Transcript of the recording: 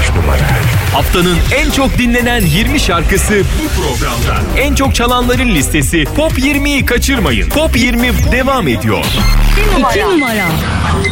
numara. Haftanın en çok dinlenen 20 şarkısı bu programda. En çok çalanların listesi Top 20'yi kaçırmayın. Top 20 devam ediyor. 2 numara.